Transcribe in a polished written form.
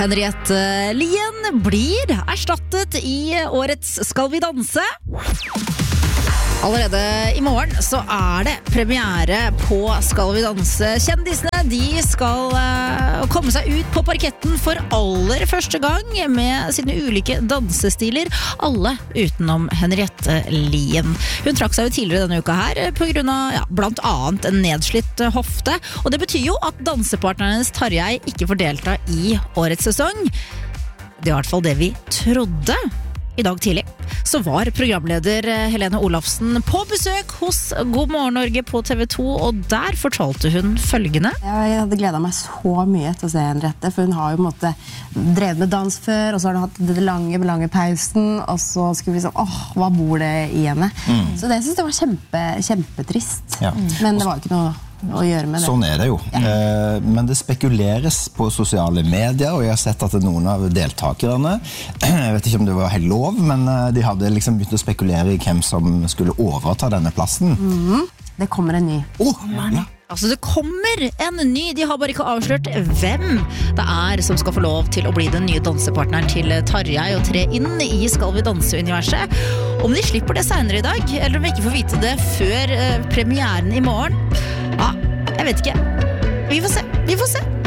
Henriette Lien blir erstattet i årets Skal vi danse? Allerede i morgen så det premiere på Skal vi danse. Kjendisene de skal komme seg ut på parketten for aller første gang med sine ulike dansestiler, alle utenom Henriette Lien. Hun trakk seg jo tidligere denne uka her på grunn av blant annet en nedslitt hofte, og det betyr jo at dansepartneren hennes Tarjei ikke får delta i årets sesong. Det var i hvert fall det vi trodde. I dag tidlig så var programleder Helene Olafsen på besøk hos God Morgen Norge på TV 2, og der fortalte hun følgende. Jeg hadde gledet meg så mye til å se Henriette, for hun har jo på en måte drevet med dans før, og så har hun hatt den lange pausen, og så skulle vi sånn, hva bor det i henne? Så det synes jeg var kjempetrist, men det var jo ikke noe å gjøre med det. Sånn det jo. Men det spekuleres på sosiale medier, og jeg har sett at noen av deltakerne, jeg vet ikke om det var helt lov, men de hadde liksom begynt å spekulere i hvem som skulle overta denne plassen. Det kommer en ny. Altså det kommer en ny, de har bare ikke avslørt hvem det som skal få lov til å bli den nye dansepartneren til Tarjei og tre inn i Skal vi danse-universet. Om de slipper det senere i dag, eller om vi ikke får vite det før premieren i morgen, jeg vet ikke. Vi får se.